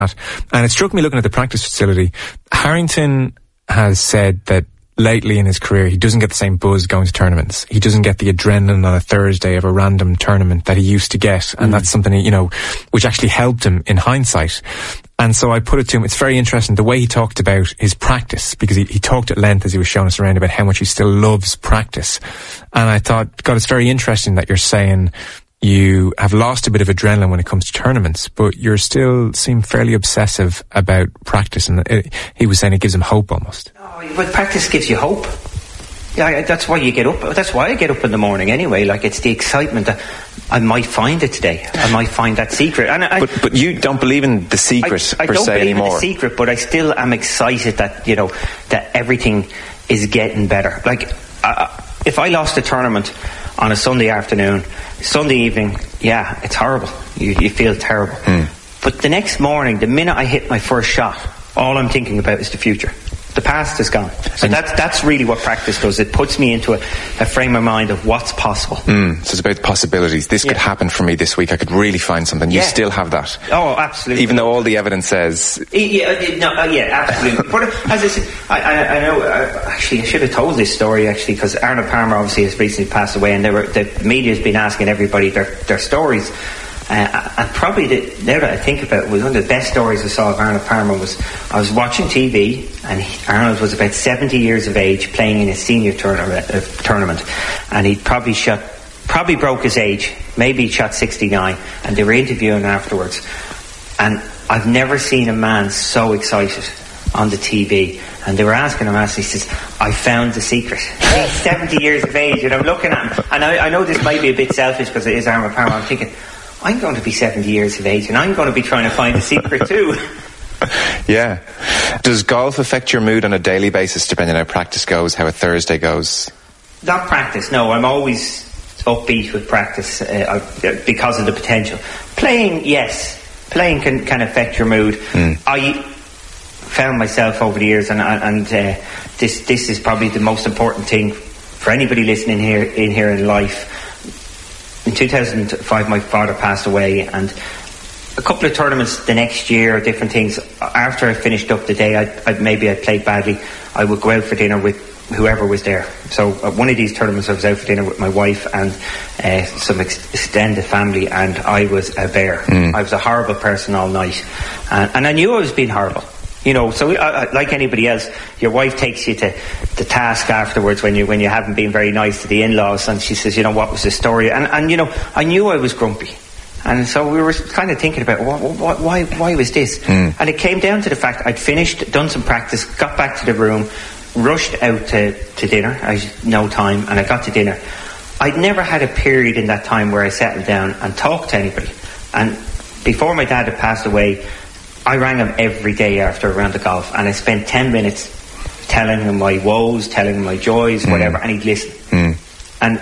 And it struck me looking at the practice facility. Harrington has said that lately in his career, he doesn't get the same buzz going to tournaments. He doesn't get the adrenaline on a Thursday of a random tournament that he used to get. And that's something, which actually helped him in hindsight. And so I put it to him, it's very interesting the way he talked about his practice, because he talked at length as he was showing us around about how much he still loves practice. And I thought, God, it's very interesting that you're saying you have lost a bit of adrenaline when it comes to tournaments, but you still seem fairly obsessive about practice. And he was saying it gives him hope almost. Oh, but practice gives you hope. Yeah, that's why you get up. That's why I get up in the morning anyway. Like, it's the excitement that I might find it today. I might find that secret. And but you don't believe in the secret I per don't se believe anymore. in the secret, but I still am excited that that everything is getting better. Like, if I lost a tournament on a Sunday afternoon, Sunday evening, yeah, it's horrible. You feel terrible. But the next morning, the minute I hit my first shot, all I'm thinking about is the future. The past is gone. So that's really what practice does. It puts me into a frame of mind of what's possible. So it's about the possibilities. This could happen for me this week. I could really find something. You still have that. Oh, absolutely. Even though all the evidence says... Yeah, absolutely. But as I said, I know, actually, I should have told this story, actually, because Arnold Palmer obviously has recently passed away, and the media's been asking everybody their stories. And probably, now that I think about it, was one of the best stories I saw of Arnold Palmer was, I was watching TV, and Arnold was about 70 years of age playing in a senior tournament, and he probably broke his age, maybe he shot 69, and they were interviewing afterwards. And I've never seen a man so excited on the TV, and they were asking him, he says, I found the secret. He's 70 years of age, and I'm looking at him, and I know this might be a bit selfish because it is Arnold Palmer. I'm thinking, I'm going to be 70 years of age, and I'm going to be trying to find the secret too. Yeah. Does golf affect your mood on a daily basis, depending on how practice goes, how a Thursday goes? Not practice, no. I'm always upbeat with practice because of the potential. Playing, yes. Playing can affect your mood. I found myself over the years, and this is probably the most important thing for anybody listening here in life. In 2005, my father passed away, and a couple of tournaments the next year, different things. After I finished up the day, I played badly, I would go out for dinner with whoever was there. So one of these tournaments, I was out for dinner with my wife and some extended family, and I was a bear. I was a horrible person all night, and I knew I was being horrible. So like anybody else, your wife takes you to the task afterwards when you haven't been very nice to the in-laws, and she says, what was the story? And I knew I was grumpy, and so we were kind of thinking about why was this? And it came down to the fact I'd finished, done some practice, got back to the room, rushed out to dinner. I had no time, and I got to dinner. I'd never had a period in that time where I settled down and talked to anybody. And before my dad had passed away, I rang him every day after a round of golf, and I spent 10 minutes telling him my woes, telling him my joys, whatever, and he'd listen. And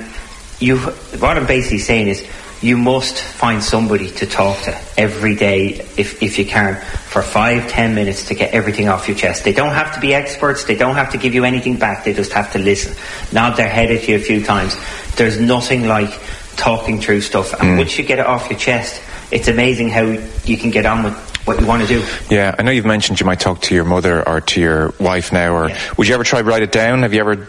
what I'm basically saying is, you must find somebody to talk to every day, if you can, for 5-10 minutes to get everything off your chest. They don't have to be experts, they don't have to give you anything back, they just have to listen, nod their head at you a few times. There's nothing like talking through stuff, and once you get it off your chest, it's amazing how you can get on with what you want to do. Yeah, I know you've mentioned you might talk to your mother or to your wife now, or would you ever try to write it down? Have you ever...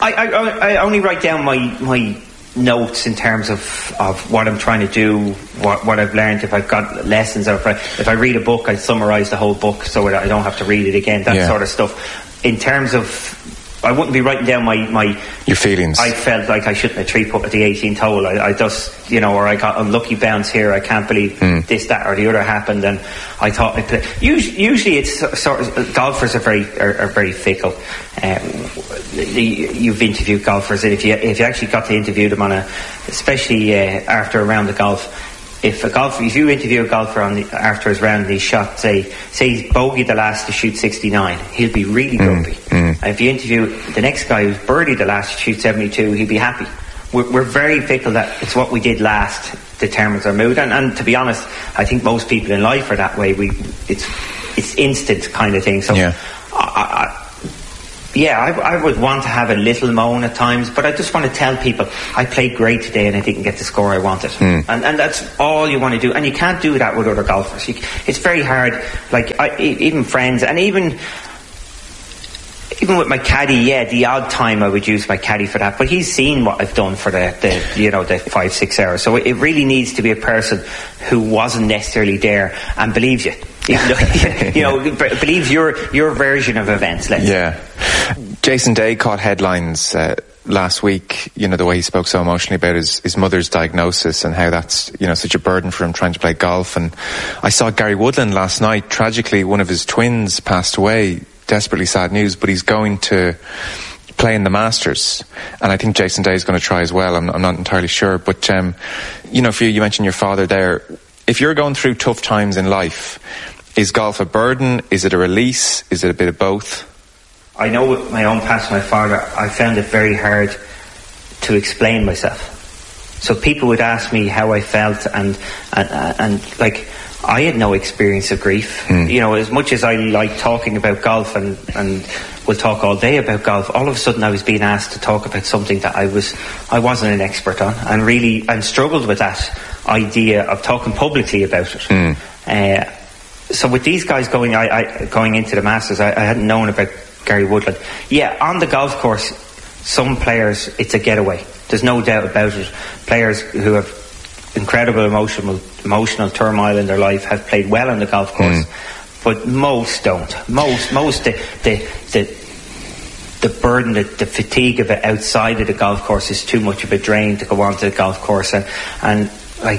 I only write down my notes in terms of what I'm trying to do, what I've learned, if I've got lessons, or if I read a book, I summarise the whole book so that I don't have to read it again, that sort of stuff. In terms of, I wouldn't be writing down your feelings. I felt like I shouldn't have three put at the 18th hole. I just, or I got a lucky bounce here, I can't believe this, that or the other happened, and I thought I'd play. Usually it's sort of, golfers are very fickle. You've interviewed golfers, and if you actually got to interview them especially after a round of golf, if you interview a golfer after his round and he's shot, say he's bogeyed the last to shoot 69, he'll be really grumpy. And if you interview the next guy who's birdied the last to shoot 72, he'll be happy. We're very fickle, that it's what we did last determines our mood. And to be honest, I think most people in life are that way. It's instant kind of thing. So Yeah, I would want to have a little moan at times, but I just want to tell people I played great today and I didn't get the score I wanted. And that's all you want to do. And you can't do that with other golfers. It's very hard. Like, even friends, and even with my caddy, the odd time I would use my caddy for that, but he's seen what I've done for the 5-6 hours. So it really needs to be a person who wasn't necessarily there and believes you. Believes your version of events. Jason Day caught headlines last week, the way he spoke so emotionally about his mother's diagnosis and how that's, such a burden for him trying to play golf. And I saw Gary Woodland last night. Tragically, one of his twins passed away. Desperately sad news, but he's going to play in the Masters, and I think Jason Day is going to try as well. I'm not entirely sure, but for you mentioned your father there. If you're going through tough times in life, is golf a burden? Is it a release? Is it a bit of both? I know with my own past, my father, I found it very hard to explain myself. So people would ask me how I felt, and like, I had no experience of grief. As much as I like talking about golf and we'll talk all day about golf, all of a sudden I was being asked to talk about something that I wasn't an expert on, and struggled with that idea of talking publicly about it. So with these guys going into the Masters, I hadn't known about Gary Woodland. Yeah, on the golf course, some players, it's a getaway. There's no doubt about it. Players who have incredible emotional turmoil in their life have played well on the golf course, but most don't. Most the burden, the fatigue of it outside of the golf course is too much of a drain to go onto the golf course, and like,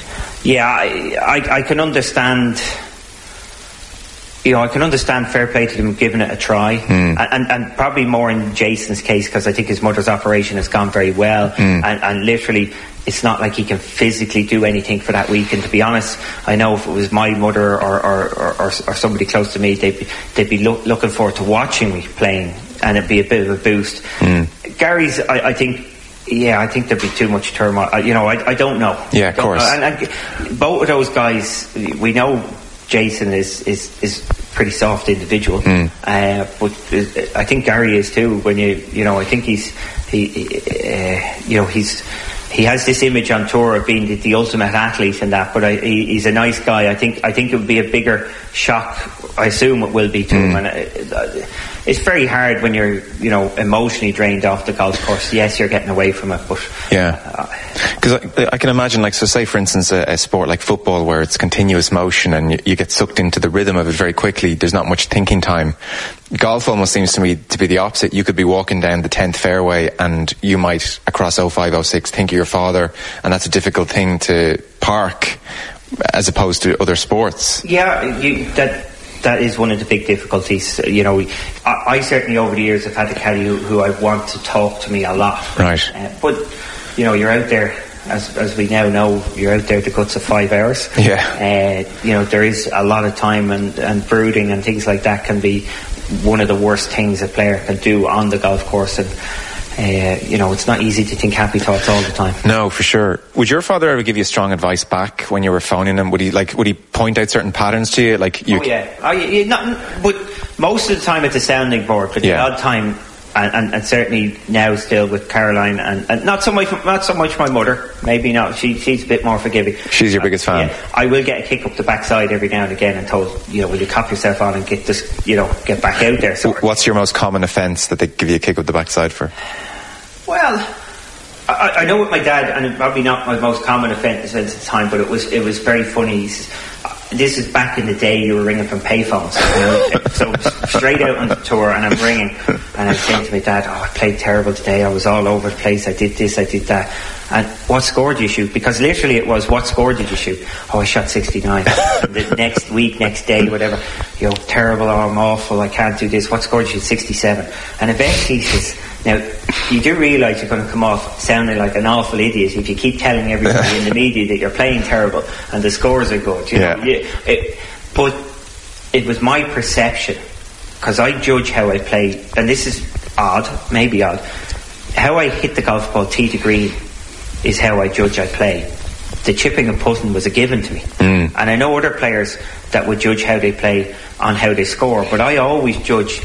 I can understand. I can understand fair play to them giving it a try, and probably more in Jason's case, because I think his mother's operation has gone very well, and literally it's not like he can physically do anything for that week. And to be honest, I know if it was my mother or somebody close to me, they'd be looking forward to watching me playing, and it'd be a bit of a boost. Gary's, I think there'd be too much turmoil. I don't know. Yeah, of course. And both of those guys, we know Jason is pretty soft individual, but I think Gary is too. When I think he has this image on tour of being the ultimate athlete and that, but he's a nice guy. I think it would be a bigger shock. I assume it will be to him, and it's very hard when you're emotionally drained off the golf course. Yes, you're getting away from it, but because I can imagine, like, so say for instance a sport like football where it's continuous motion and you get sucked into the rhythm of it very quickly. There's not much thinking time. Golf almost seems to me to be the opposite. You could be walking down the 10th fairway and you might, across 05, 06, think of your father, and that's a difficult thing to park as opposed to other sports. That is one of the big difficulties. I certainly over the years have had a caddy who I want to talk to me a lot. Right. But you're out there, as we now know, you're out there the guts of 5 hours. Yeah. There is a lot of time and brooding and things like that can be one of the worst things a player can do on the golf course, and it's not easy to think happy thoughts all the time. No, for sure. Would your father ever give you strong advice back when you were phoning him? Would he point out certain patterns to you? But most of the time it's a sounding board, but the odd time, and certainly now still with Caroline, and not so much my mother. Maybe not. She's a bit more forgiving. She's your biggest fan. Yeah, I will get a kick up the backside every now and again and told, will you cop yourself on and get this, get back out there. What's your most common offence that they give you a kick up the backside for? Well, I know with my dad, and probably not my most common offence at the time, but it was very funny. This is back in the day you were ringing from payphones. So straight out on the tour, and I'm ringing, and I'm saying to my dad, I played terrible today, I was all over the place, I did this, I did that. And what score did you shoot? Because literally it was, what score did you shoot? I shot 69. And the next week, next day, whatever, terrible, I'm awful, I can't do this. What score did you shoot? 67. And eventually he says, now, you do realise you're going to come off sounding like an awful idiot if you keep telling everybody in the media that you're playing terrible and the scores are good. But it was my perception, because I judge how I play, and this is maybe odd, how I hit the golf ball tee to green is how I judge I play. The chipping and putting was a given to me. And I know other players that would judge how they play on how they score, but I always judge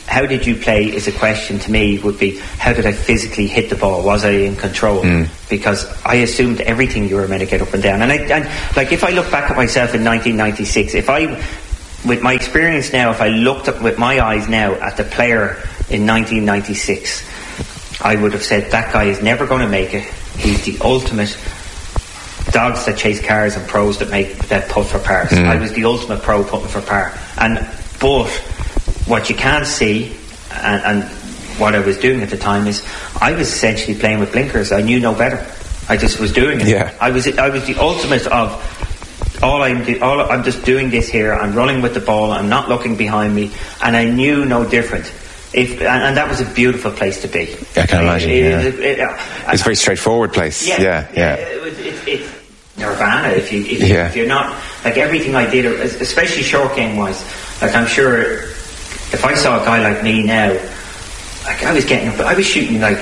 how did you play is a question to me would be, how did I physically hit the ball? Was I in control? Because I assumed everything you were meant to get up and down. And like, if I look back at myself in 1996, with my experience now, if I looked up with my eyes now at the player in 1996, I would have said, that guy is never going to make it. He's the ultimate dogs that chase cars and pros that putt for pars. I was the ultimate pro putting for par. But what you can't see, and what I was doing at the time, is I was essentially playing with blinkers. I knew no better. I just was doing it. Yeah. I was the ultimate of I'm just doing this here. I'm running with the ball. I'm not looking behind me, and I knew no different. And that was a beautiful place to be. I can imagine. It's a very straightforward place. Yeah. It's nirvana if you're not, like, everything I did, especially short game wise. Like, I'm sure if I saw a guy like me now, like, I was shooting like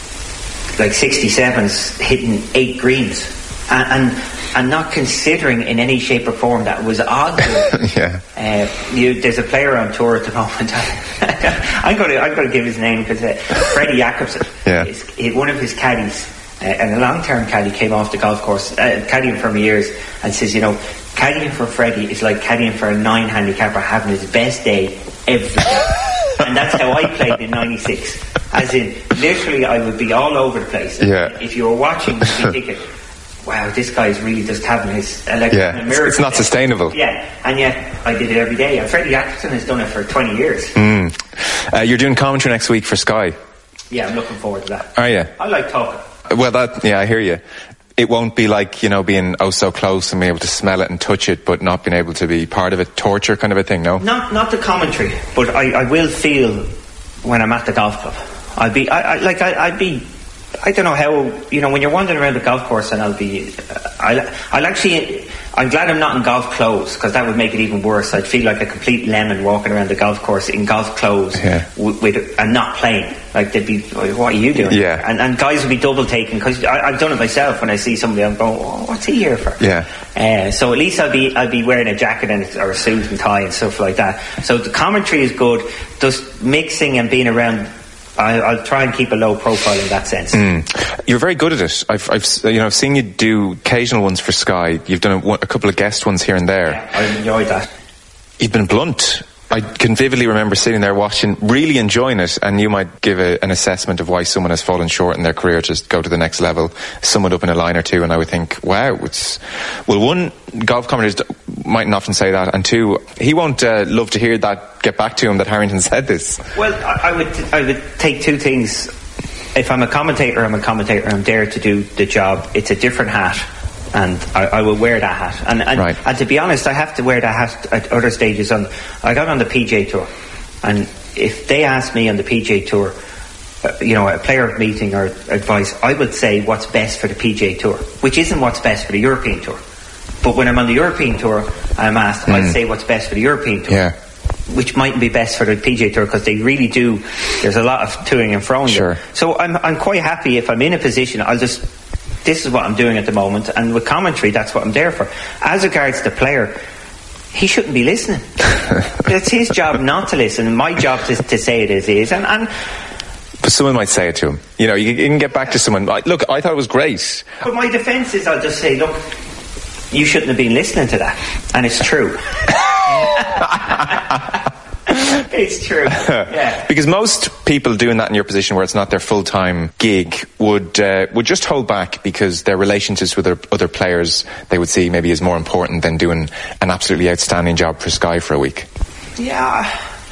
67s, hitting 8 greens, and not considering in any shape or form that was odd. There's a player on tour at the moment. I'm going to give his name because Freddie Jacobsen. One of his caddies, and a long-term caddy, came off the golf course, caddying for me years, and says, caddying for Freddie is like caddying for a 9 handicapper having his best day every day. And that's how I played in 96. As in, literally, I would be all over the place. If you were watching, you'd be thinking, wow, this guy is really just having his mirror. It's not sustainable. Yeah, and yet I did it every day. And Freddie Atkinson has done it for 20 years. You're doing commentary next week for Sky. Yeah, I'm looking forward to that. Are you? I like talking. Well, I hear you. It won't be like, being so close and being able to smell it and touch it, but not being able to be part of it, torture kind of a thing, no? Not the commentary, but I will feel when I'm at the golf club. I don't know how, when you're wandering around the golf course, and I'm glad I'm not in golf clothes, because that would make it even worse. I'd feel like a complete lemon walking around the golf course in golf clothes and not playing. Like, they'd be, what are you doing? Yeah. And guys would be double taking, because I've done it myself. When I see somebody, I'm going, what's he here for? Yeah. So at least I'll be wearing a jacket or a suit and tie and stuff like that. So the commentary is good. Just mixing and being around, I'll try and keep a low profile in that sense. You're very good at it. I've seen you do occasional ones for Sky. You've done a couple of guest ones here and there. Yeah, I've enjoyed that. You've been blunt. I can vividly remember sitting there watching, really enjoying it, and you might give an assessment of why someone has fallen short in their career to go to the next level, sum it up in a line or two, and I would think, wow, one, golf commentators mightn't often say that, and two, he won't love to hear that, get back to him that Harrington said this. Well, I would take two things. If I'm a commentator, I'm there to do the job. It's a different hat, and I will wear that hat. And to be honest, I have to wear that hat at other stages. I got on the PGA Tour, and if they ask me on the PGA Tour, a player meeting or advice, I would say what's best for the PGA Tour, which isn't what's best for the European Tour. But when I'm on the European Tour, I'm asked, I'd say what's best for the European Tour. Yeah. Which mightn't be best for the PGA Tour, because they really do. There's a lot of toing and froing there. So I'm quite happy if I'm in a position. This is what I'm doing at the moment, and with commentary, that's what I'm there for. As regards the player, he shouldn't be listening. It's his job not to listen, and my job to say it as is. And but someone might say it to him. You can get back to someone. Look, I thought it was great. But my defence is, I'll just say, look, you shouldn't have been listening to that, and it's true. It's true. Yeah. Because most people doing that in your position, where it's not their full-time gig, would just hold back, because their relationships with other players they would see maybe is more important than doing an absolutely outstanding job for Sky for a week. Yeah.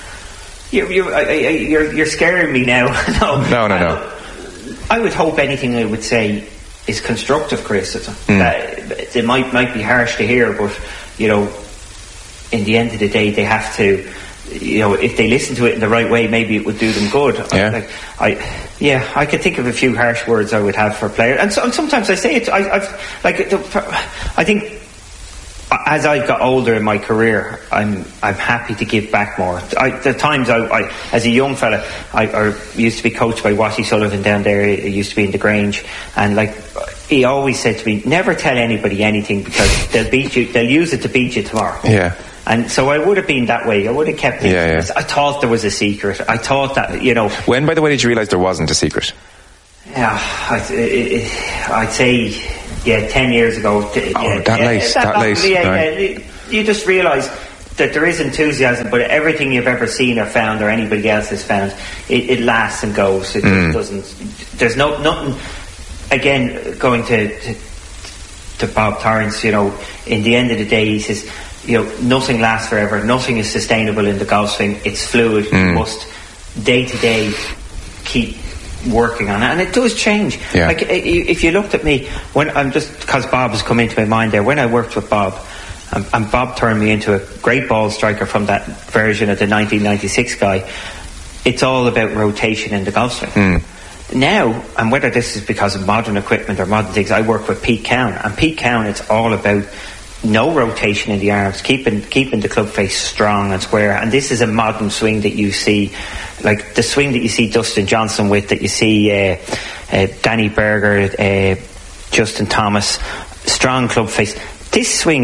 You're scaring me now. No. I would hope anything I would say is constructive criticism. It might be harsh to hear, but in the end of the day, they have to. If they listen to it in the right way, maybe it would do them good. Yeah. I could think of a few harsh words I would have for players, and sometimes I say it. I think as I got older in my career, I'm happy to give back more. The times I as a young fella, I used to be coached by Watty Sullivan down there. He used to be in the Grange, and he always said to me, never tell anybody anything, because they'll beat you. They'll use it to beat you tomorrow. Yeah. And so I would have been that way. I would have kept it. Yeah. I thought there was a secret. I thought that, you know. When, by the way, did you realise there wasn't a secret? Yeah, I'd say, 10 years ago. That late. Right. You just realise that there is enthusiasm, but everything you've ever seen or found, or anybody else has found, it lasts and goes. It just doesn't. There's nothing. Again, going to Bob Torrance, you know, in the end of the day, he says, you know, nothing lasts forever. Nothing is sustainable in the golf swing. It's fluid. You must day to day keep working on it, and it does change. Like if you looked at me when I'm just because Bob has come into my mind there. When I worked with Bob, and Bob turned me into a great ball striker from that version of the 1996 guy. It's all about rotation in the golf swing. Now, and whether this is because of modern equipment or modern things, I work with Pete Cowan, and Pete Cowan, it's all about no rotation in the arms, keeping the club face strong and square. And this is a modern swing that you see, like the swing that you see Dustin Johnson with, that you see Danny Berger, Justin Thomas, strong club face. This swing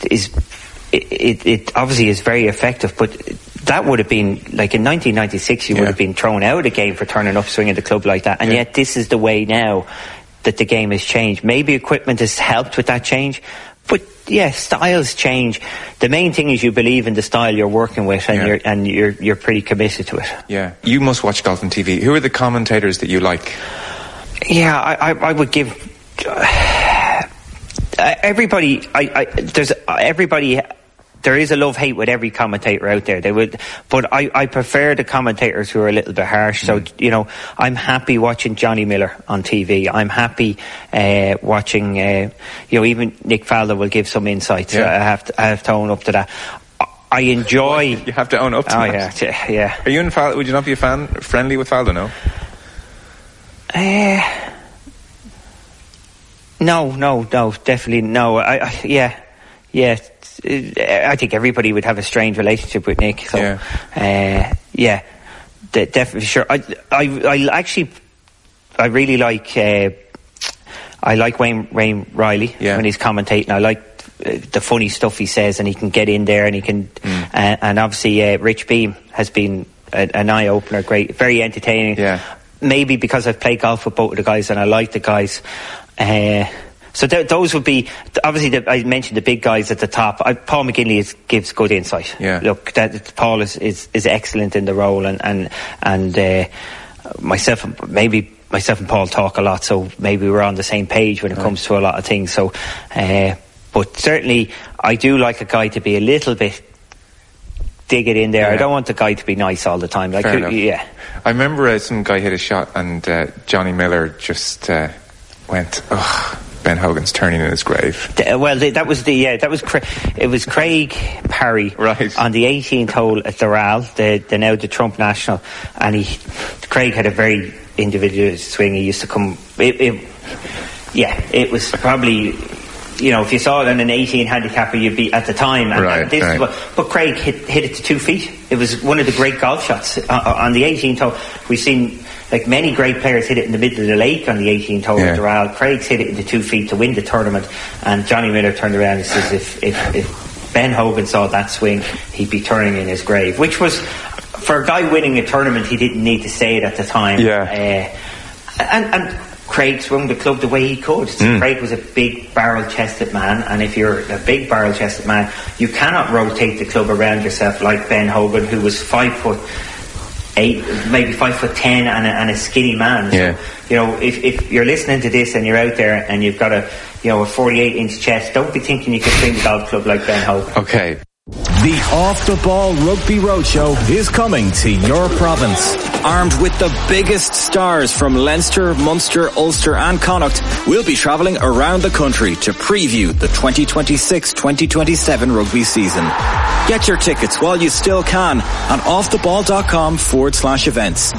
it obviously is very effective, but that would have been, like in 1996, you would have been thrown out of the game for turning up swinging the club like that. And yet this is the way now that the game has changed. Maybe equipment has helped with that change, but styles change. The main thing is you believe in the style you're working with, and you're pretty committed to it. Yeah. You must watch golf on TV. Who are the commentators that you like? Yeah, I would give everybody. There is a love-hate with every commentator out there. But I prefer the commentators who are a little bit harsh. So, you know, I'm happy watching Johnny Miller on TV. I'm happy watching, even Nick Faldo will give some insights. I have to own up to that. I enjoy... You have to own up to that? Yeah. Are you and Faldo, would you not be friendly with Faldo, no? No, definitely no. I think everybody would have a strange relationship with Nick. So, definitely sure. I really like. I like Wayne Riley when he's commentating. I like the funny stuff he says, and he can get in there, and he can. And obviously, Rich Beam has been an eye opener. Great, very entertaining. Yeah. Maybe because I've played golf with both of the guys, and I like the guys. So those would be, obviously, I mentioned the big guys at the top. Paul McGinley gives good insight. Yeah. Look, Paul is excellent in the role, and myself and Paul talk a lot, so maybe we're on the same page when it comes to a lot of things. So, but certainly, I do like a guy to be a little bit dig it in there. I don't want the guy to be nice all the time. Like, fair enough. I remember some guy hit a shot, and Johnny Miller just went, "Ugh, Ben Hogan's turning in his grave." It was Craig Parry on the 18th hole at Doral, the Trump National, and Craig had a very individual swing. He used to come. It was probably. You know, if you saw it in an 18 handicapper, you'd be at the time. But Craig hit it to 2 feet. It was one of the great golf shots on the 18th hole. We've seen like many great players hit it in the middle of the lake on the 18th hole at Doral. Craig's hit it into 2 feet to win the tournament, and Johnny Miller turned around and says, "If Ben Hogan saw that swing, he'd be turning in his grave." Which was, for a guy winning a tournament, he didn't need to say it at the time. And Craig swung the club the way he could. So Craig was a big barrel-chested man, and if you're a big barrel-chested man, you cannot rotate the club around yourself like Ben Hogan, who was 5'8", maybe 5'10", and a skinny man. So, you know, if you're listening to this and you're out there and you've got a 48-inch chest, don't be thinking you can swing the golf club like Ben Hogan. Okay. The Off the Ball Rugby Roadshow is coming to your province. Armed with the biggest stars from Leinster, Munster, Ulster and Connacht, we'll be travelling around the country to preview the 2026-2027 rugby season. Get your tickets while you still can on offtheball.com/events.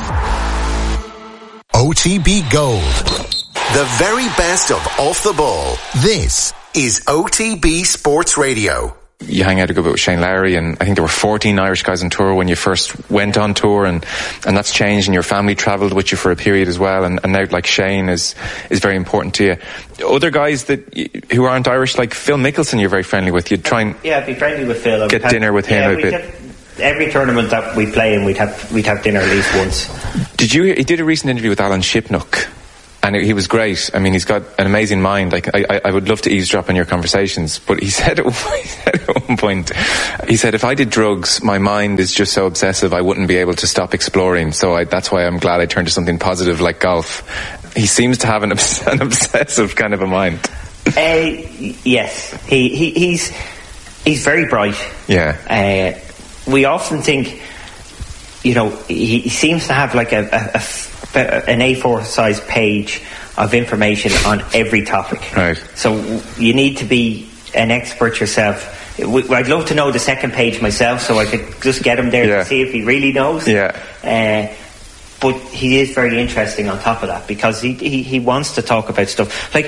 OTB Gold. The very best of Off the Ball. This is OTB Sports Radio. you hang out a good bit with Shane Lowry, and I think there were 14 Irish guys on tour when you first went on tour, and that's changed, and your family travelled with you for a period as well, and now like Shane is very important to you. Other guys who aren't Irish, like Phil Mickelson, you're very friendly with. You'd try and I'd be friendly with Phil. Get dinner with him a bit. Every tournament that we play in, we'd have dinner at least once. He did a recent interview with Alan Shipnuck, and he was great. I mean, he's got an amazing mind. Like, I would love to eavesdrop on your conversations, but he said at one point, he said, if I did drugs, my mind is just so obsessive I wouldn't be able to stop exploring, so that's why I'm glad I turned to something positive like golf. He seems to have an obsessive kind of a mind. Yes. He's very bright. Yeah. We often think, he seems to have like an A4 size page of information on every topic. Right. So you need to be an expert yourself. I'd love to know the second page myself, so I could just get him there to see if he really knows. Yeah. But he is very interesting on top of that, because he wants to talk about stuff. Like,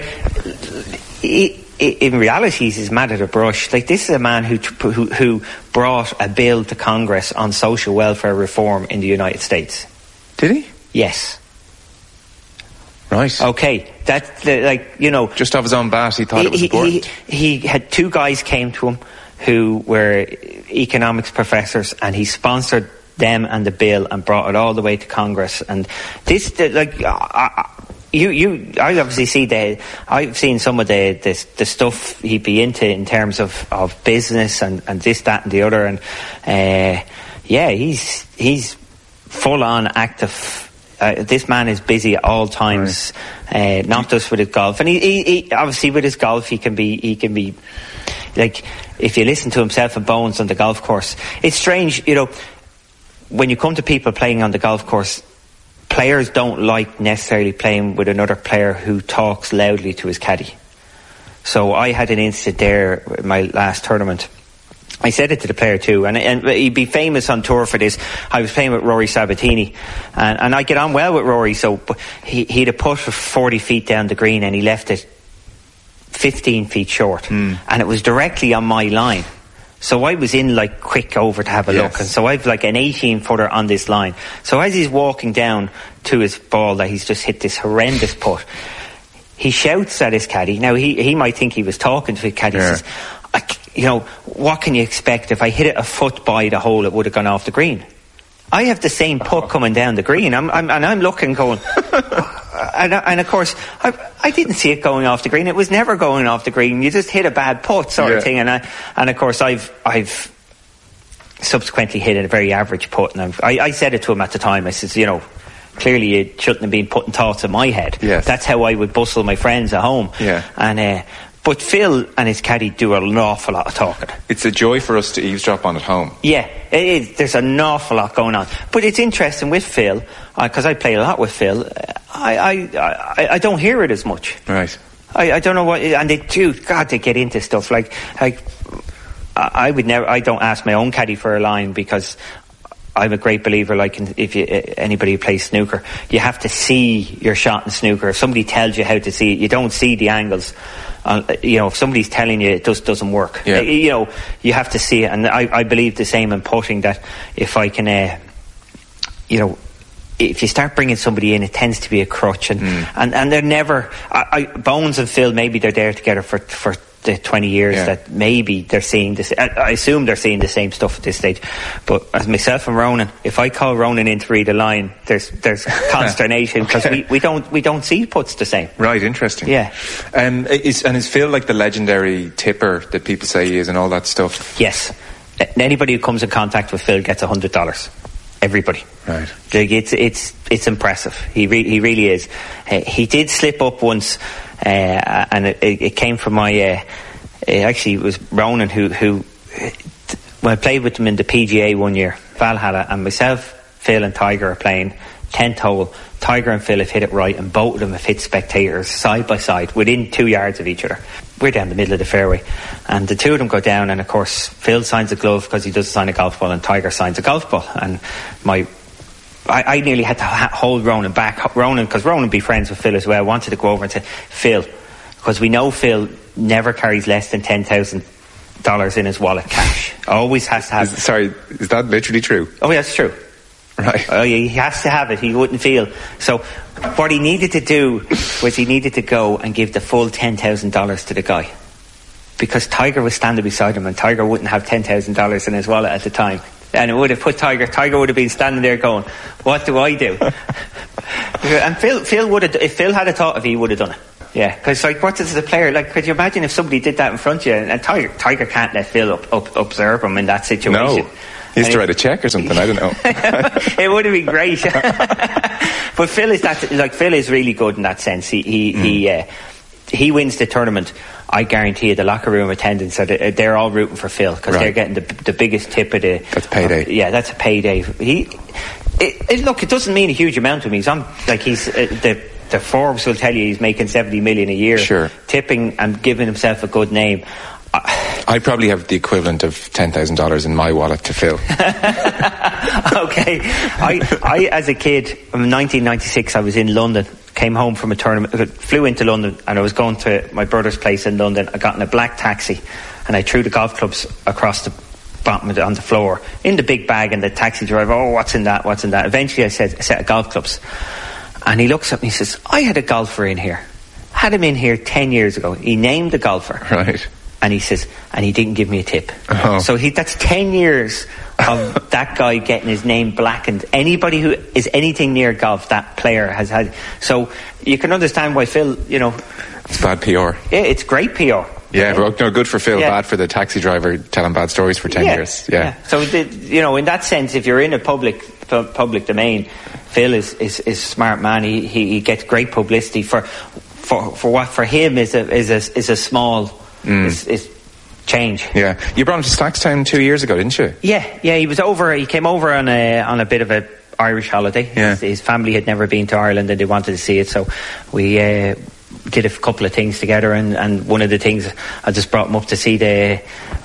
in reality, he's mad at a brush. Like, this is a man who brought a bill to Congress on social welfare reform in the United States. Did he? Yes. Right. Okay. That's just off his own bat, he thought it was important. He had two guys came to him who were economics professors, and he sponsored them and the bill and brought it all the way to Congress. And this, I obviously see I've seen some of the stuff he'd be into in terms of business and this, that and the other, and he's full on active. This man is busy at all times, right. Not just with his golf, and he obviously with his golf he can be like, if you listen to himself and Bones on the golf course, it's strange, when you come to people playing on the golf course, players don't like necessarily playing with another player who talks loudly to his caddy. So I had an incident there in my last tournament. I said it to the player too, and he'd be famous on tour for this. I was playing with Rory Sabatini, and I get on well with Rory, so he'd have put 40 feet down the green and he left it 15 feet short, and it was directly on my line. So I was in like quick over to have a look, and so I've like an 18 footer on this line. So as he's walking down to his ball that he's just hit this horrendous putt, he shouts at his caddy. Now he might think he was talking to his caddy. He says, what can you expect? If I hit it a foot by the hole, it would have gone off the green. I have the same putt coming down the green. I'm looking, going, and of course I didn't see it going off the green. It was never going off the green. You just hit a bad putt, sort of thing. And of course I've subsequently hit a very average putt. And I said it to him at the time. I said, clearly you shouldn't have been putting thoughts in my head. Yes. That's how I would bustle my friends at home. Yeah. And but Phil and his caddy do an awful lot of talking. It's a joy for us to eavesdrop on at home. Yeah, it is. There's an awful lot going on. But it's interesting with Phil, because I play a lot with Phil, I don't hear it as much. Right. I don't know what, and they do, God, they get into stuff. Like I would never, I don't ask my own caddy for a line, because I'm a great believer, like, anybody who plays snooker, you have to see your shot in snooker. If somebody tells you how to see it, you don't see the angles. If somebody's telling you it doesn't work, you have to see it. And I believe the same in putting, that if I can, if you start bringing somebody in, it tends to be a crutch, and they're never. Bones and Phil, maybe they're there together for the 20 years that maybe they're seeing this. I assume they're seeing the same stuff at this stage. But as myself and Ronan, if I call Ronan in to read a line, there's consternation, because we don't see putts the same. Right, interesting. Yeah. Is Phil like the legendary tipper that people say he is and all that stuff? Yes. Anybody who comes in contact with Phil gets $100. Everybody. Right. Like, it's impressive. He really is. He did slip up once, and it came from my. Actually, it was Ronan who when I played with him in the PGA one year, Valhalla, and myself, Phil and Tiger are playing 10th hole. Tiger and Phil have hit it right, and both of them have hit spectators side by side within 2 yards of each other. We're down the middle of the fairway, and the two of them go down, and of course Phil signs a glove because he doesn't sign a golf ball, and Tiger signs a golf ball. And I nearly had to hold Ronan back. Because Ronan be friends with Phil as well, wanted to go over and say, Phil, because we know Phil never carries less than 10,000 in his wallet, cash. Always has to have it. Sorry, is that literally true? Oh, yeah, it's true. Right. Oh, yeah, he has to have it. He wouldn't feel. So what he needed to do was he needed to go and give the full $10,000 to the guy. Because Tiger was standing beside him, and Tiger wouldn't have $10,000 in his wallet at the time. And it would have put Tiger would have been standing there going, what do I do? And Phil would have, if Phil had a thought of it, he would have done it. Yeah, because like, what does the player, like, could you imagine if somebody did that in front of you? And Tiger can't let Phil observe him in that situation. No. He used to write a check or something, I don't know. It would have been great. But Phil is really good in that sense. He wins the tournament. I guarantee you the locker room attendants they're all rooting for Phil because they're getting the biggest tip of the. That's payday. Yeah, that's a payday. Look, it doesn't mean a huge amount to me. The Forbes will tell you he's making 70 million a year. Sure. Tipping and giving himself a good name. I probably have the equivalent of $10,000 in my wallet to Phil. Okay. I as a kid, in 1996, I was in London. Came home from a tournament, flew into London, and I was going to my brother's place in London. I got in a black taxi, and I threw the golf clubs across the bottom on the floor in the big bag, and the taxi driver, oh, what's in that? Eventually I said, a set of golf clubs. And he looks at me and he says, I had a golfer in here. Had him in here 10 years ago. He named the golfer. Right. And he says, and he didn't give me a tip. Oh. So that's 10 years of that guy getting his name blackened. Anybody who is anything near golf, that player has had. So you can understand why Phil, It's bad PR. Yeah, it's great PR. Yeah, no, good for Phil, bad for the taxi driver telling bad stories for 10 years. Yeah. So, in that sense, if you're in a public domain, Phil is a smart man. He gets great publicity for what for him is a small is change. Yeah, you brought him to Slackstown 2 years ago, didn't you? Yeah. He was over. He came over on a bit of a Irish holiday. Yeah. His family had never been to Ireland and they wanted to see it, so we did a couple of things together. And one of the things I just brought him up to see they've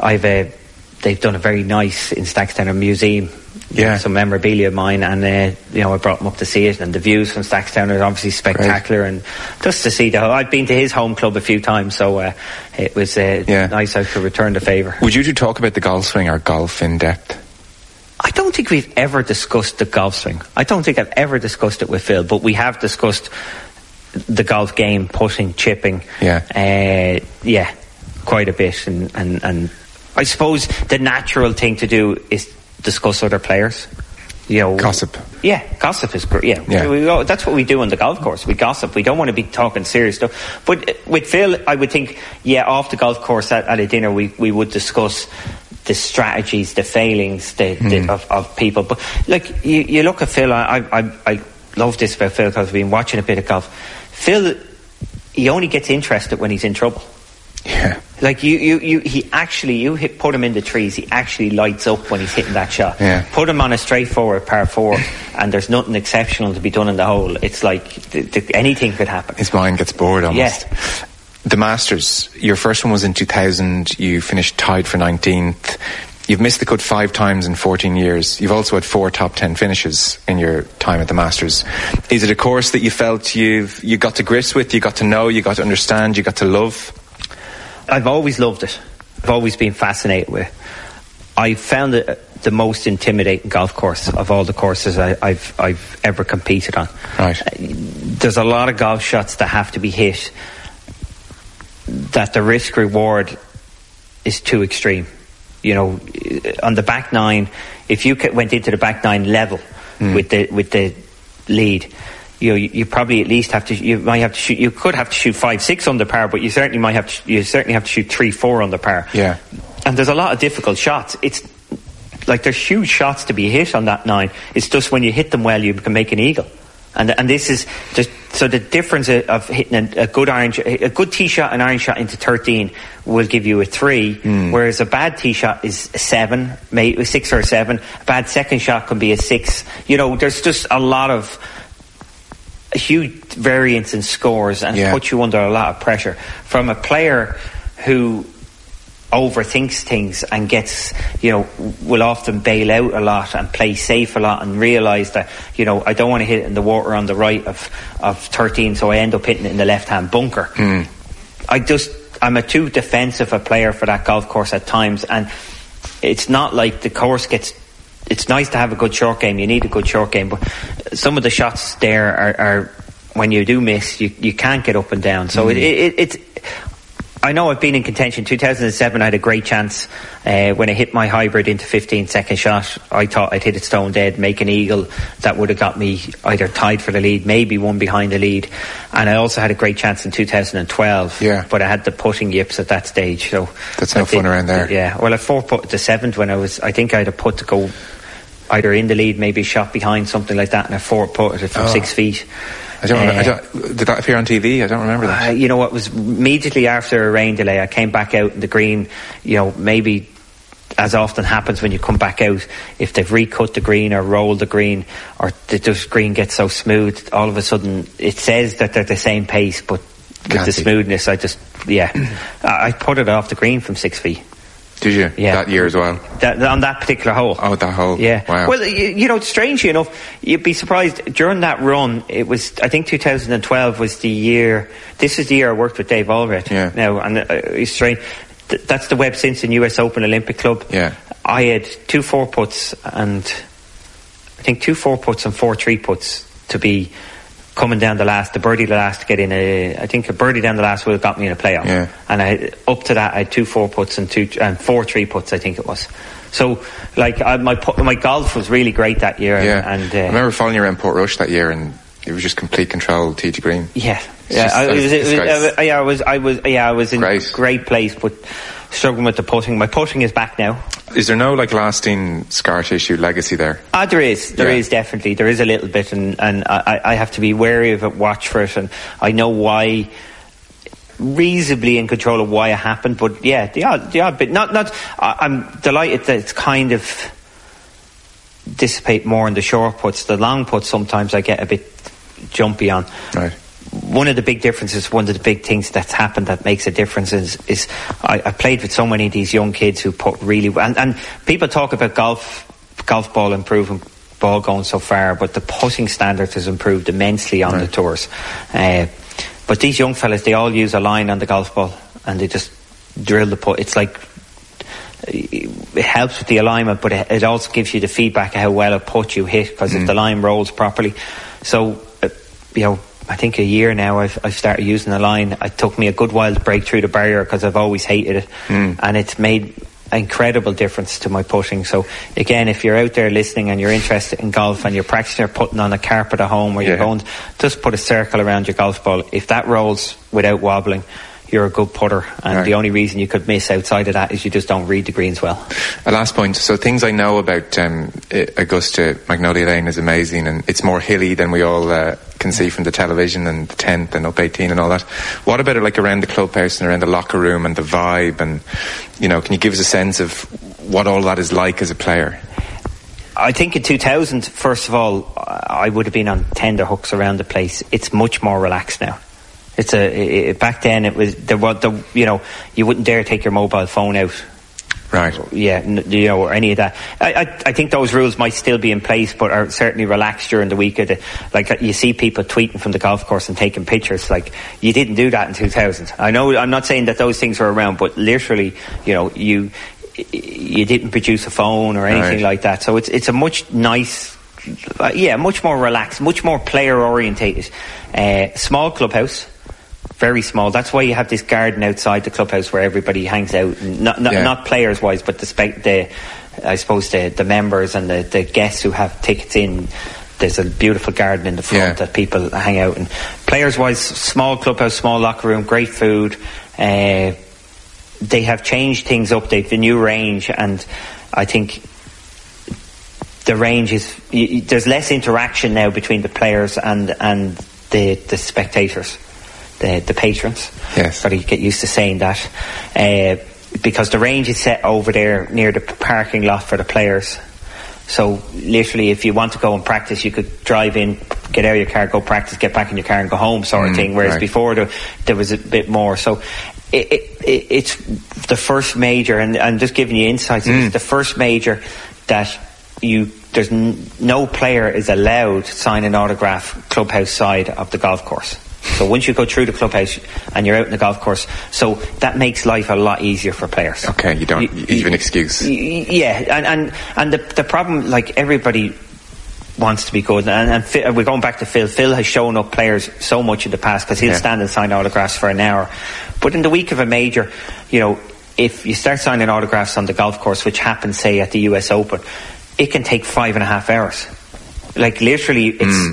done a very nice in Slackstown a museum. Yeah. Some memorabilia of mine, and I brought him up to see it, and the views from Slackstown are obviously spectacular. Great. And just to see I've been to his home club a few times, so it was nice I could return the favour. Would you two talk about the golf swing or golf in depth? I don't think we've ever discussed the golf swing. I don't think I've ever discussed it with Phil, but we have discussed the golf game, putting, chipping. Yeah. Quite a bit, and I suppose the natural thing to do is discuss other players. Gossip. Yeah, gossip is great. Yeah. That's what we do on the golf course. We gossip. We don't want to be talking serious stuff. But with Phil, I would think, off the golf course at a dinner, we would discuss the strategies, the failings of people. But like you look at Phil, I love this about Phil because I've been watching a bit of golf. Phil, he only gets interested when he's in trouble. Yeah. Like put him in the trees, he actually lights up when he's hitting that shot. Yeah. Put him on a straightforward par 4 and there's nothing exceptional to be done in the hole. It's like anything could happen. His mind gets bored almost. Yeah. The Masters, your first one was in 2000, you finished tied for 19th. You've missed the cut 5 times in 14 years. You've also had 4 top 10 finishes in your time at the Masters. Is it a course that you felt you got to grips with, you got to know, you got to understand, you got to love? I've always loved it. I've always been fascinated with it. I found it the most intimidating golf course of all the courses I've ever competed on. Right. There's a lot of golf shots that have to be hit that the risk reward is too extreme. On the back nine, if you went into the back nine level with the lead, you probably at least have to. You might have to shoot. You could have to shoot 5-6 under par, but you certainly have to shoot 3-4 under par. Yeah. And there's a lot of difficult shots. It's like there's huge shots to be hit on that 9. It's just when you hit them well, you can make an eagle. And this is just so the difference of hitting a good tee shot, an iron shot into 13 will give you a 3, whereas a bad tee shot is a 7, maybe a 6 or a 7. A bad second shot can be a 6. There's just a lot of huge variance in scores and put you under a lot of pressure from a player who overthinks things and gets, will often bail out a lot and play safe a lot and realise that, I don't want to hit it in the water on the right of 13, so I end up hitting it in the left-hand bunker. I'm a too defensive a player for that golf course at times, and it's not like the course gets. It's nice to have a good short game. You need a good short game, but some of the shots there are when you do miss, you can't get up and down. So it's. I know I've been in contention. 2007 I had a great chance when I hit my hybrid into 15-second shot. I thought I'd hit it stone dead, make an eagle that would have got me either tied for the lead, maybe one behind the lead. And I also had a great chance in 2012, but I had the putting yips at that stage. So that's no fun around there. Yeah, well I 4-put the 7th when I think I had a putt to go either in the lead, maybe a shot behind, something like that, and I 4-putted it from 6 feet. I don't, did that appear on TV? I don't remember that. You know what, was immediately after a rain delay, I came back out in the green. You know, maybe as often happens when you come back out, if they've recut the green or rolled the green, or the green gets so smooth, all of a sudden it says that they're the same pace, but with the smoothness, I put it off the green from 6 feet. Did you? Yeah. That year as well? On that particular hole. Oh, that hole. Yeah. Wow. Well, you know, strangely enough, you'd be surprised, during that run, it was, I think 2012 was the year, this is the year I worked with Dave Allred. Yeah. Now, and it's strange, that's the Webb Simpson US Open Olympic Club. Yeah. I had 2 4-puts and, I think 2 4-puts and 4 3-puts to be coming down the last, the birdie the last to get in I think a birdie down the last would have got me in a playoff. Yeah. And up to that I had 2 4-puts and 4 3-puts, I think it was. So like my golf was really great that year. Yeah. And I remember following you around Portrush that year, and it was just complete control, tee to green. Yeah. I was in great place, but struggling with the putting. My putting is back now. Is there no lasting scar tissue legacy there? There is definitely. There is a little bit, and I have to be wary of it, watch for it, and I know why, reasonably in control of why it happened, but yeah, the odd bit. I'm delighted that it's kind of dissipate more in the short puts. The long puts sometimes I get a bit jumpy on. Right. One of the big differences, one of the big things that's happened that makes a difference is I played with so many of these young kids who put really well, and people talk about golf ball improving, ball going so far, but the putting standard has improved immensely on the tours. But these young fellas, they all use a line on the golf ball and they just drill the putt. It's like, it helps with the alignment, but it also gives you the feedback of how well a putt you hit, because if the line rolls properly. So, I think a year now I've started using the line. It took me a good while to break through the barrier because I've always hated it, and it's made an incredible difference to my putting. So again, if you're out there listening and you're interested in golf and you're practicing or putting on a carpet at home where you're going, just put a circle around your golf ball. If that rolls without wobbling, you're a good putter, and the only reason you could miss outside of that is you just don't read the greens well. A last point, so things I know about Augusta, Magnolia Lane is amazing, and it's more hilly than we all can see from the television, and the 10th and up 18 and all that. What about it, like around the clubhouse and around the locker room and the vibe, and can you give us a sense of what all that is like as a player? I think in 2000, first of all, I would have been on tender hooks around the place. It's much more relaxed now. Back then it was you wouldn't dare take your mobile phone out. Right. Yeah, or any of that. I think those rules might still be in place, but are certainly relaxed during the week. Like you see people tweeting from the golf course and taking pictures. Like, you didn't do that in 2000. I know, I'm not saying that those things were around, but literally, you didn't produce a phone or anything like that. So it's a much more relaxed, much more player orientated. Small clubhouse. Very small. That's why you have this garden outside the clubhouse where everybody hangs out. Not players wise, but the members and the guests who have tickets in. There's a beautiful garden in the front that people hang out in. Players wise, small clubhouse, small locker room, great food. They have changed things up. They've the new range, and I think the range is there's less interaction now between the players and the spectators. The patrons. Yes. But you get used to saying that. Because the range is set over there near the parking lot for the players. So literally, if you want to go and practice, you could drive in, get out of your car, go practice, get back in your car and go home, sort of thing. Whereas before there was a bit more. So it's the first major, and I'm just giving you insights. It's the first major that there's no player is allowed to sign an autograph clubhouse side of the golf course. So once you go through the clubhouse and you're out in the golf course, so that makes life a lot easier for players. Okay, you don't have an excuse. Yeah, and the problem, like, everybody wants to be good, and we're going back to Phil. Phil has shown up players so much in the past because he'll stand and sign autographs for an hour. But in the week of a major, if you start signing autographs on the golf course, which happens, say, at the US Open, it can take 5.5 hours. Like, literally,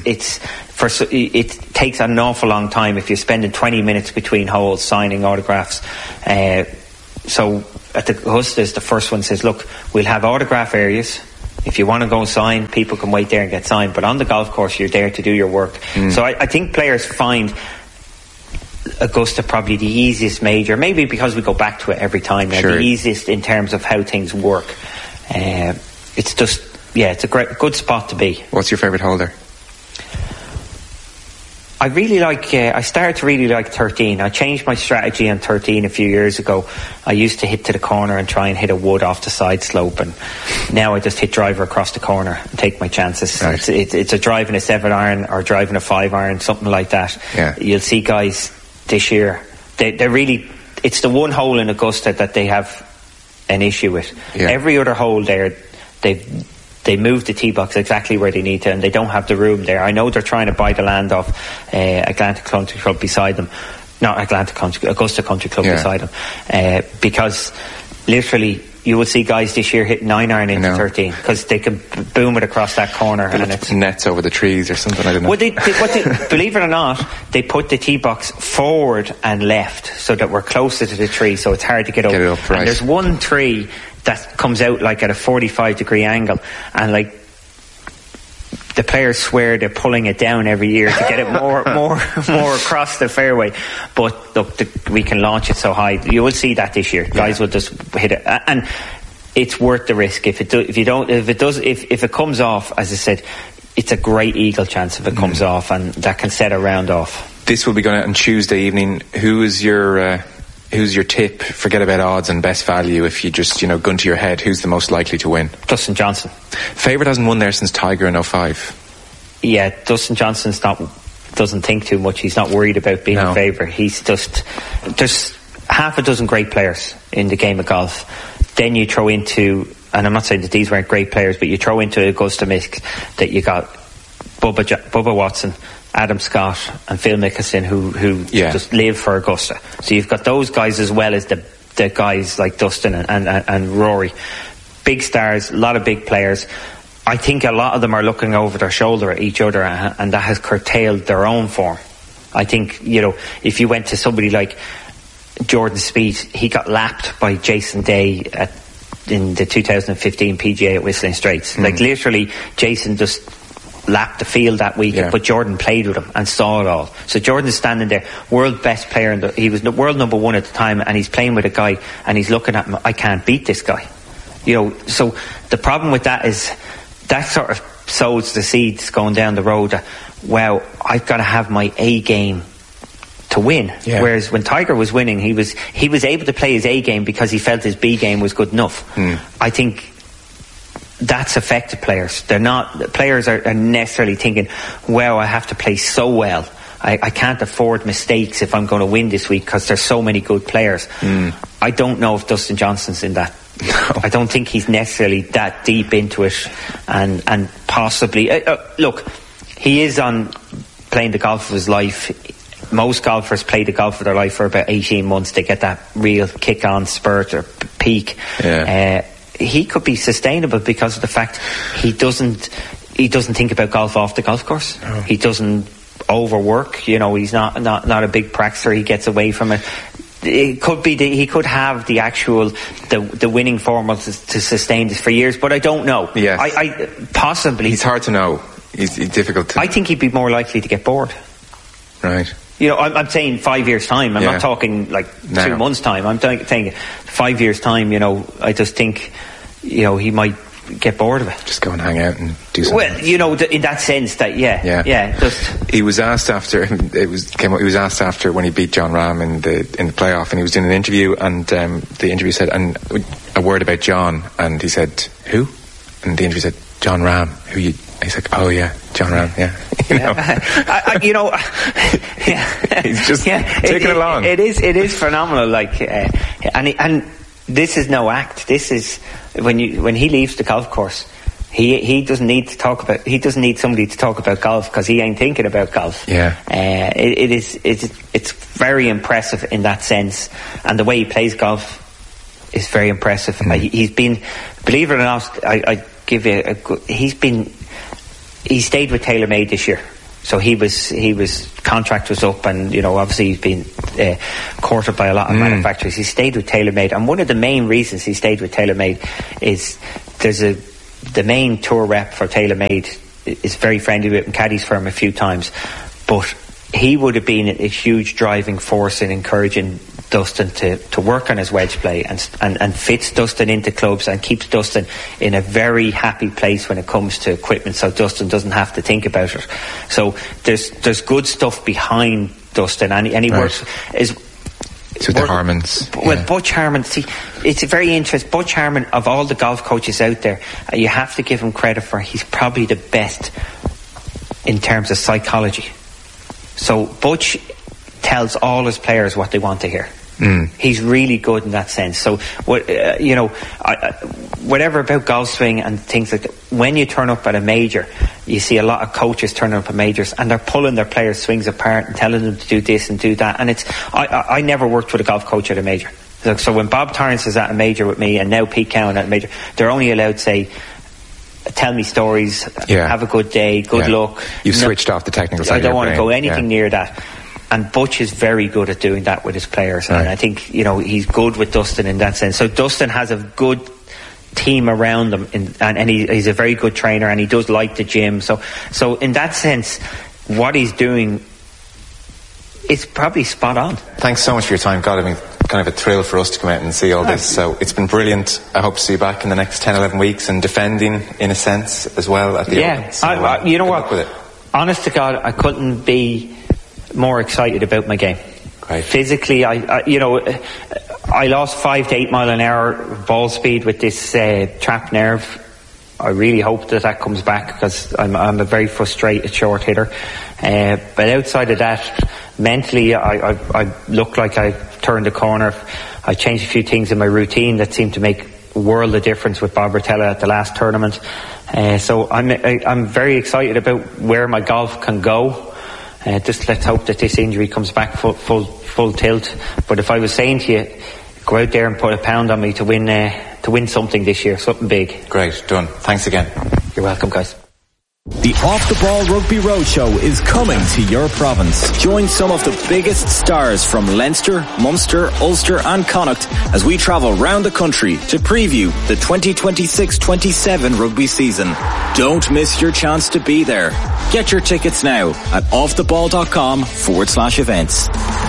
it takes an awful long time if you're spending 20 minutes between holes signing autographs. So at the Augusta, the first one says, look, we'll have autograph areas. If you want to go sign, people can wait there and get signed. But on the golf course, you're there to do your work. So I think players find Augusta probably the easiest major, maybe because we go back to it every time now, the easiest in terms of how things work. It's just, it's a good spot to be. What's your favourite hole there? I really like, I started to really like 13. I changed my strategy on 13 a few years ago. I used to hit to the corner and try and hit a wood off the side slope, and now I just hit driver across the corner and take my chances. Right. It's a drive in a 7-iron or driving a 5-iron, something like that. Yeah. You'll see guys this year, they're really, it's the one hole in Augusta that they have an issue with. Yeah. Every other hole there, they move the tee box exactly where they need to, and they don't have the room there. I know they're trying to buy the land off Atlantic Country Club beside them. Not Augusta Country Club beside them. Because literally you will see guys this year hit 9-iron into 13 because they can boom it across that corner. And it's nets over the trees or something, I don't know. Well, believe it or not, they put the tee box forward and left so that we're closer to the tree, so it's hard to get up. Right. And there's one tree that comes out like at a 45-degree angle, and like the players swear they're pulling it down every year to get it more across the fairway. But look, we can launch it so high. You will see that this year. Guys will just hit it, and it's worth the risk. If it comes off, as I said, it's a great eagle chance if it comes off, and that can set a round off. This will be going out on Tuesday evening. Who's your tip? Forget about odds and best value. If you just, gun to your head, who's the most likely to win? Dustin Johnson. Favourite hasn't won there since Tiger in 05. Yeah, Dustin Johnson's doesn't think too much. He's not worried about being a favourite. He's just, there's half a dozen great players in the game of golf. Then you throw into, and I'm not saying that these weren't great players, but you throw into Augusta mix that you got Bubba Watson, Adam Scott and Phil Mickelson who just live for Augusta. So you've got those guys as well as the guys like Dustin and Rory. Big stars, a lot of big players. I think a lot of them are looking over their shoulder at each other, and that has curtailed their own form. I think, if you went to somebody like Jordan Spieth, he got lapped by Jason Day in the 2015 PGA at Whistling Straits. Like literally, Jason just lapped the field that week, but Jordan played with him and saw it all. So Jordan's standing there, world best player, he was the world number one at the time, and he's playing with a guy and he's looking at him, I can't beat this guy. So the problem with that is that sort of sows the seeds going down the road that, wow, I've got to have my A game to win. Whereas when Tiger was winning, he was able to play his A game because he felt his B game was good enough. I think that's affected players. Players are necessarily thinking, wow, I have to play so well. I can't afford mistakes if I'm going to win this week because there's so many good players. I don't know if Dustin Johnson's in that. No. I don't think he's necessarily that deep into it, and possibly look, he is on playing the golf of his life. Most golfers play the golf of their life for about 18 months. They get that real kick on spurt or peak. He could be sustainable because of the fact he doesn't think about golf off the golf course. No. He doesn't overwork. He's not a big practicer. He gets away from it. It could be he could have the actual the winning formula to sustain this for years, but I don't know. Yes. I possibly. He's hard to know. He's difficult to. I think he'd be more likely to get bored. Right. I'm saying 5 years' time. I'm not talking like 2 months' time. I'm saying 5 years' time. I just think, he might get bored of it. Just go and hang out and do something. Well, in that sense that, just. He was asked after he was asked after when he beat John Rahm in the playoff, and he was doing an interview, and the interview said, and a word about John, and he said, who? And the interview said, John Ram, he's like, oh yeah, John Ram, yeah. He's just taking along. It is phenomenal. Like, and this is no act. This is when he leaves the golf course. He doesn't need somebody to talk about golf, because he ain't thinking about golf. Yeah. It's very impressive in that sense, and the way he plays golf is very impressive. He's been, believe it or not, I give you he stayed with TaylorMade this year. So he was contract was up, and obviously he's been courted by a lot of manufacturers. He stayed with TaylorMade, and one of the main reasons he stayed with TaylorMade is the main tour rep for TaylorMade is very friendly with him, caddies for him a few times, but he would have been a huge driving force in encouraging Dustin to work on his wedge play and fits Dustin into clubs and keeps Dustin in a very happy place when it comes to equipment, so Dustin doesn't have to think about it. So there's good stuff behind Dustin, and he works with the Harmons. Well, Butch Harmon, see, it's very interesting. Butch Harmon, of all the golf coaches out there, you have to give him credit for, he's probably the best in terms of psychology. So Butch tells all his players what they want to hear. He's really good in that sense. So, whatever about golf swing and things like that, when you turn up at a major, you see a lot of coaches turning up at majors and they're pulling their players' swings apart and telling them to do this and do that. And I never worked with a golf coach at a major. So when Bob Torrance is at a major with me, and now Pete Cowan at a major, they're only allowed to say, tell me stories, have a good day, good luck. You've switched off the technical side. I don't want to go anything near that. And Butch is very good at doing that with his players. And I think, he's good with Dustin in that sense. So Dustin has a good team around him, and he's a very good trainer, and he does like the gym. So in that sense, what he's doing is probably spot on. Thanks so much for your time. God, I mean, kind of a thrill for us to come out and see all this. So it's been brilliant. I hope to see you back in the next 10, 11 weeks and defending, in a sense, as well at the Open. So, you know what? With it. Honest to God, I couldn't be more excited about my game. Great. Physically, I lost 5 to 8 mile an hour ball speed with this trapped nerve. I really hope that comes back, because I'm a very frustrated short hitter. But outside of that, mentally, I look like I turned the corner. I changed a few things in my routine that seemed to make a world of difference with Bob Rotella at the last tournament. So I'm very excited about where my golf can go. Just let's hope that this injury comes back full tilt. But if I was saying to you, go out there and put a pound on me to win something this year, something big. Great, done. Thanks again. You're welcome, guys. The Off the Ball Rugby Roadshow is coming to your province. Join some of the biggest stars from Leinster, Munster, Ulster and Connacht as we travel round the country to preview the 2026-27 rugby season. Don't miss your chance to be there. Get your tickets now at offtheball.com/events.